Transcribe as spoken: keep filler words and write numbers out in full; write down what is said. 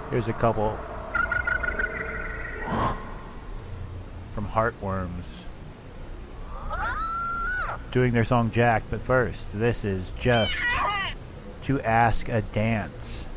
Here's a couple from Heartworms doing their song Jack, but first, this is Just to Ask a Dance.